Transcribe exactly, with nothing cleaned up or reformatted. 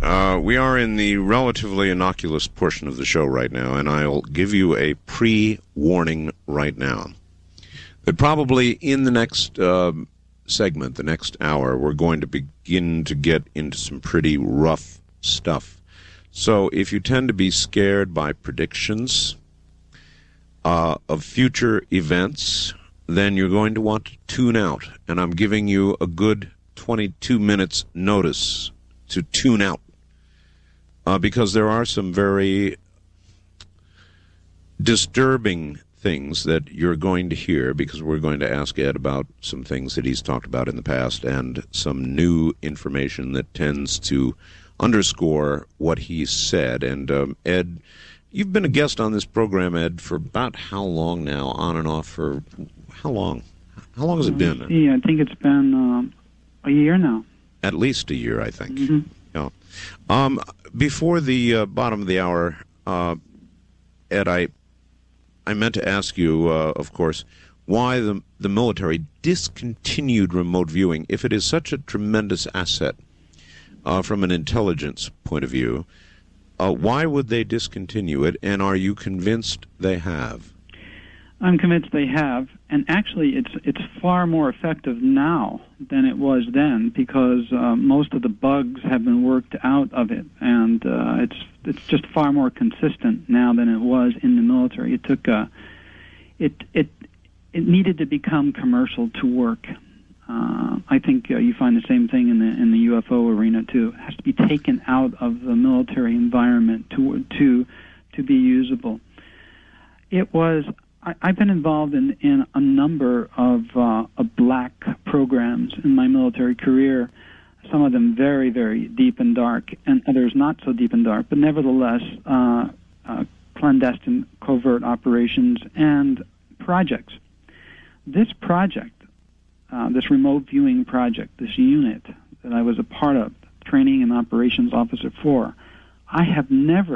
Uh, we are in the relatively innocuous portion of the show right now, and I'll give you a pre-warning right now that probably in the next uh, segment, the next hour, we're going to begin to get into some pretty rough stuff. So if you tend to be scared by predictions uh, of future events, then you're going to want to tune out. And I'm giving you a good twenty-two minutes notice to tune out. Uh, because there are some very disturbing things that you're going to hear, because we're going to ask Ed about some things that he's talked about in the past and some new information that tends to underscore what he's said. And um, Ed, you've been a guest on this program, Ed, for about how long now, on and off for how long? How long has it been? Yeah, I think it's been um, a year now. At least a year, I think. Mm-hmm. Yeah. Um, before the uh, bottom of the hour, uh, Ed, I I meant to ask you, uh, of course, why the the military discontinued remote viewing, if it is such a tremendous asset uh, from an intelligence point of view. Uh, why would they discontinue it, and are you convinced they have? I'm convinced they have, and actually it's it's far more effective now than it was then, because uh, most of the bugs have been worked out of it, and uh, it's it's just far more consistent now than it was in the military. It took uh, it it it needed to become commercial to work. Uh, I think uh, you find the same thing in the in the U F O arena too. It has to be taken out of the military environment to to to be usable. It was. I've been involved in, in a number of, uh, of black programs in my military career, some of them very, very deep and dark, and others not so deep and dark, but nevertheless uh, uh, clandestine covert operations and projects. This project, uh, this remote viewing project, this unit that I was a part of, training and operations officer for, I have never